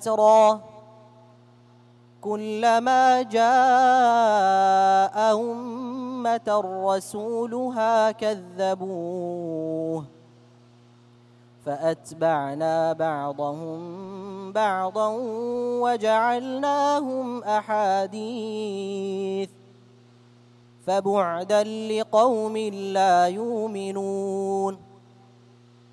فترة كلما جاء أمة رسولها كذبوه فأتبعنا بعضهم بعضا وجعلناهم أحاديث فبعدا لقوم لا يؤمنون